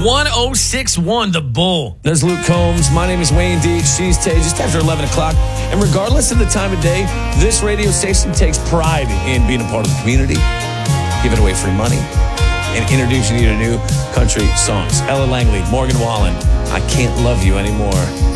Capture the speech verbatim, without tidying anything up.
one oh six point one, The Bull. There's Luke Combs. My name is Wayne Deach. She's Tay, just after eleven o'clock. And regardless of the time of day, this radio station takes pride in being a part of the community, giving away free money, and introducing you to new country songs. Ella Langley, Morgan Wallen, I Can't Love You Anymore.